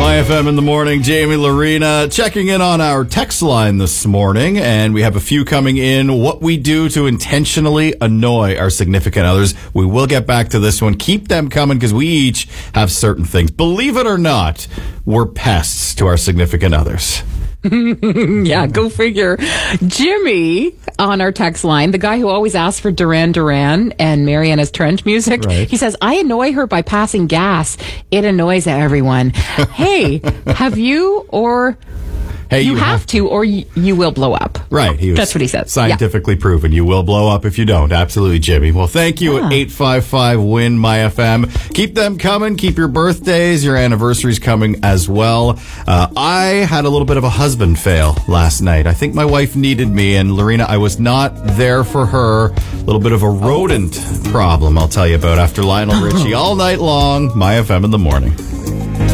My FM in the morning, Jamie Lorena checking in on our text line this morning, and we have a few coming in. What we do to intentionally annoy our significant others. We will get back to this one. Keep them coming because we each have certain things. Believe it or not, we're pests to our significant others. Yeah, go figure. Jimmy on our text line, the guy who always asks for Duran Duran and Mariana's Trench music, right. He says, I annoy her by passing gas. It annoys everyone. Hey, have you or... Hey, you have to, or you will blow up. Right. That's what he says. Scientifically proven. You will blow up if you don't. Absolutely, Jimmy. Well, thank you at 855-WIN-MY-FM. Keep them coming. Keep your birthdays, your anniversaries coming as well. I had a little bit of a husband fail last night. I think my wife needed me, and Lorena, I was not there for her. A little bit of a rodent problem I'll tell you about after Lionel Richie all night long. My FM in the morning.